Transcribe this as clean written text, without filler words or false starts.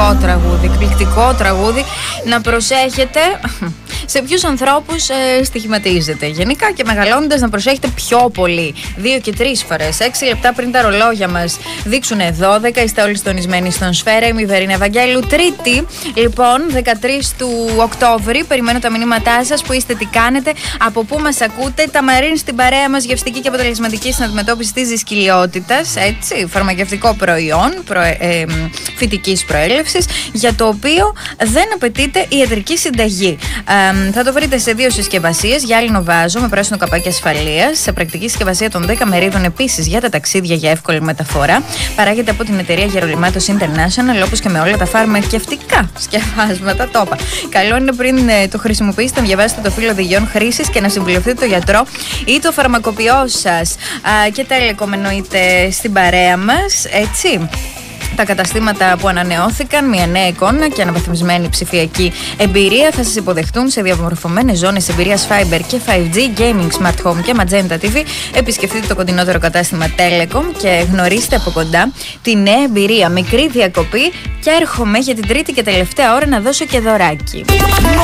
Φανταστικό τραγούδι, εκπληκτικό τραγούδι. Να προσέχετε σε ποιους ανθρώπους στοιχηματίζετε. Γενικά και μεγαλώνοντας να προσέχετε πιο πολύ. 2 και 3 φορές. 6 λεπτά πριν τα ρολόγια μας δείξουν 12. Είστε όλοι συντονισμένοι στον Σφαίρα. Είμαι η Βερίνα Ευαγγέλου. Τρίτη, λοιπόν, 13 του Οκτώβρη. Περιμένω τα μηνύματά σας. Που είστε, τι κάνετε, από πού μας ακούτε. Ταμαρίν στην παρέα μας, γευστική και αποτελεσματική στην αντιμετώπιση της δυσκολιότητας. Έτσι, φαρμακευτικό προϊόν φυτικής προέλευσης, για το οποίο δεν απαιτείται ιατρική συνταγή. Θα το βρείτε σε 2 συσκευασίες, γυάλινο βάζο με πράσινο καπάκι ασφαλείας, σε πρακτική συσκευασία των 10 μερίδων επίσης για τα ταξίδια για εύκολη μεταφορά. Παράγεται από την εταιρεία Γερολιμάτος International, όπως και με όλα τα φαρμακευτικά σκευάσματα. Το είπα. Καλό είναι πριν το χρησιμοποιήσετε να διαβάσετε το φύλλο οδηγιών χρήσης και να συμβουλευτείτε τον γιατρό ή το φαρμακοποιό σας. Και Telecom εννοείται στην παρέα μας, έτσι. Τα καταστήματα που ανανεώθηκαν, μια νέα εικόνα και αναβαθμισμένη ψηφιακή εμπειρία θα σας υποδεχτούν σε διαμορφωμένες ζώνες εμπειρίας Fiber και 5G, Gaming, Smart Home και Magenta TV. Επισκεφτείτε το κοντινότερο κατάστημα Telecom και γνωρίστε από κοντά τη νέα εμπειρία. Μικρή διακοπή και έρχομαι για την τρίτη και τελευταία ώρα να δώσω και δωράκι.